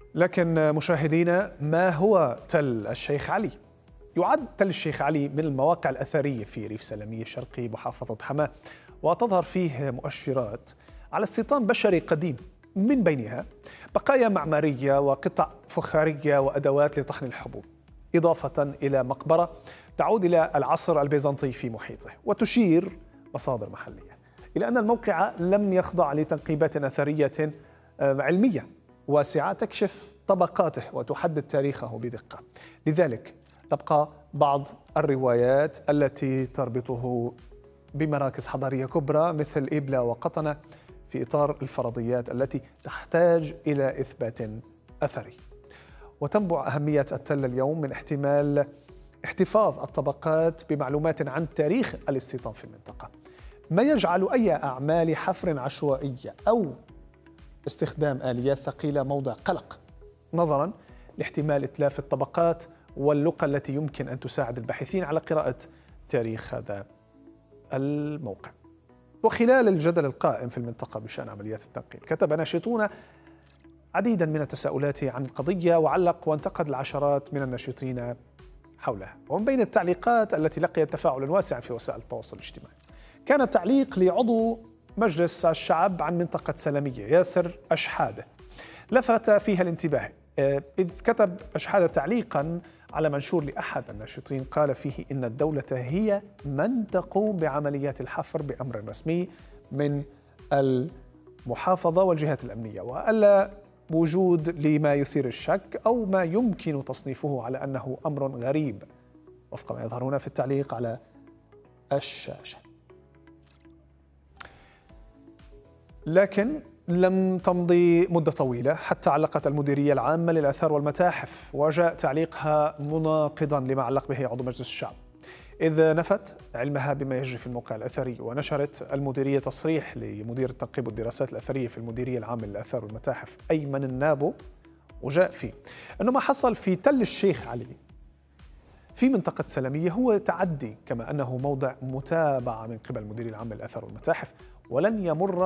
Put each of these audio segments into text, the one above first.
لكن مشاهدينا، ما هو تل الشيخ علي؟ يعد تل الشيخ علي من المواقع الأثرية في ريف سلمية الشرقي محافظة حماة، وتظهر فيه مؤشرات على استيطان بشري قديم، من بينها بقايا معمارية وقطع فخارية وأدوات لطحن الحبوب، إضافة إلى مقبرة تعود إلى العصر البيزنطي في محيطه. وتشير مصادر محلية إلى أن الموقع لم يخضع لتنقيبات أثرية علمية واسعة تكشف طبقاته وتحدد تاريخه بدقة. لذلك تبقى بعض الروايات التي تربطه بمراكز حضارية كبرى مثل إبلة وقطنة في إطار الفرضيات التي تحتاج إلى إثبات أثري. وتنبع أهمية التل اليوم من احتمال احتفاظ الطبقات بمعلومات عن تاريخ الاستيطان في المنطقة، ما يجعل أي أعمال حفر عشوائية أو استخدام آليات ثقيلة موضع قلق، نظراً لاحتمال إتلاف الطبقات واللقى التي يمكن أن تساعد الباحثين على قراءة تاريخ هذا الموقع. وخلال الجدل القائم في المنطقة بشأن عمليات التنقيب، كتب ناشطون عديداً من التساؤلات عن القضية، وعلق وانتقد العشرات من الناشطين حولها. ومن بين التعليقات التي لقيت تفاعلاً واسعاً في وسائل التواصل الاجتماعي كان تعليق لعضو مجلس الشعب عن منطقة سلمية ياسر أشحادة، لفت فيها الانتباه، إذ كتب أشحادة تعليقاً على منشور لأحد الناشطين قال فيه إن الدولة هي من تقوم بعمليات الحفر بأمر رسمي من المحافظة والجهات الأمنية، وألا وجود لما يثير الشك أو ما يمكن تصنيفه على أنه أمر غريب، وفق ما يظهر هنا في التعليق على الشاشة. لكن لم تمضي مدة طويلة حتى علقت المديرية العامة للآثار والمتاحف، وجاء تعليقها مناقضا لما علق به عضو مجلس الشعب، إذ نفت علمها بما يجري في الموقع الأثري. ونشرت المديرية تصريح لمدير التنقيب والدراسات الأثرية في المديرية العامة للآثار والمتاحف أيمن النابو، وجاء فيه أنه ما حصل في تل الشيخ علي في منطقة سلمية هو تعدي، كما أنه موضع متابعة من قبل المديرية العامة للآثار والمتاحف، ولن يمر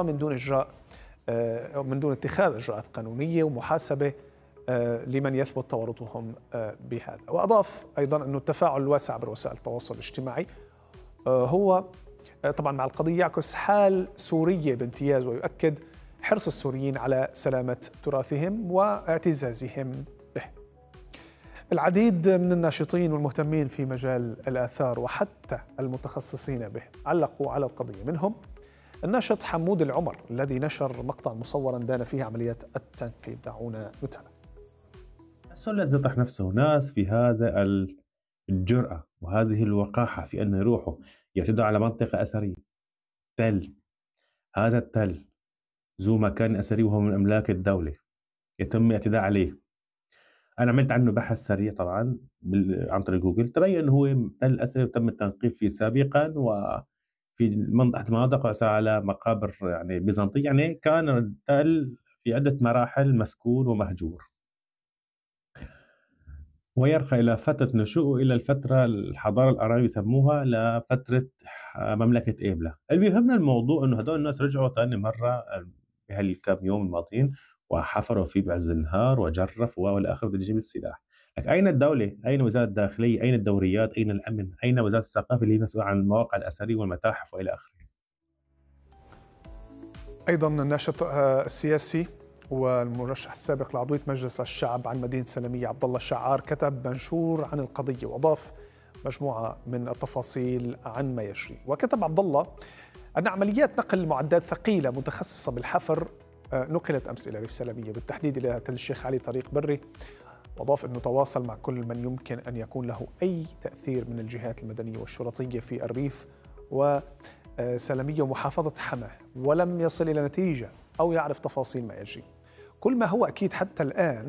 من دون اتخاذ إجراءات قانونية ومحاسبة لمن يثبت تورطهم بهذا. وأضاف أيضا أن التفاعل الواسع عبر وسائل التواصل الاجتماعي هو طبعا مع القضية يعكس حال سورية بامتياز، ويؤكد حرص السوريين على سلامة تراثهم واعتزازهم به. العديد من الناشطين والمهتمين في مجال الآثار وحتى المتخصصين به علقوا على القضية، منهم الناشط حمود العمر الذي نشر مقطع مصورا دان فيه عمليات التنقيب. دعونا نتابع. الذي يطرح نفسه ناس في هذا الجرأة وهذه الوقاحة في أن يروحوا يعتدوا على منطقة أثرية. هذا التل ذو مكان أثري وهو من أملاك الدولة، يتم الاعتداء عليه. أنا عملت عنه بحث سريع طبعا عن طريق جوجل، تبين أنه هو تل أثري وتم التنقيب فيه سابقا، وفي مناطق على مقابر يعني بيزنطية، يعني كان التل في عدة مراحل مسكون ومهجور، ويرقى إلى فترة نشوءه إلى الفترة الحضارة الأرامية يسموها لفترة مملكة إيبلا. اللي بيهمنا الموضوع إنه هدول الناس رجعوا ثاني مرة بهالكام يوم الماضيين وحفروا فيه بعز النهار وجرفوا والى آخره بده يجيب السلاح. لكن أين الدولة؟ أين وزارة الداخلية؟ أين الدوريات؟ أين الأمن؟ أين وزارة الثقافة اللي هي مسؤولة عن المواقع الأثرية والمتاحف وإلى آخره؟ أيضا الناشط السياسي والمرشح السابق لعضوية مجلس الشعب عن مدينة سلمية عبد الله الشعار كتب منشور عن القضية وأضاف مجموعة من التفاصيل عن ما يجري. وكتب عبد الله أن عمليات نقل معدات ثقيلة متخصصة بالحفر نقلت أمس إلى ريف سلمية، بالتحديد إلى تل الشيخ علي طريق بري. وأضاف أنه تواصل مع كل من يمكن أن يكون له أي تأثير من الجهات المدنية والشرطية في الريف وسلمية ومحافظة حماة، ولم يصل إلى نتيجة أو يعرف تفاصيل ما يجري. كل ما هو أكيد حتى الآن